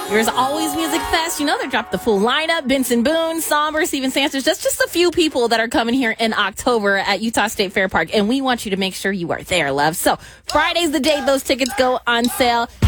There's always Music Fest. You know, they dropped the full lineup. Benson Boone, Somber, Steven Sanders. That's just a few people that are coming here in October at Utah State Fair Park. And we want you to make sure you are there, love. So Friday's the day those tickets go on sale.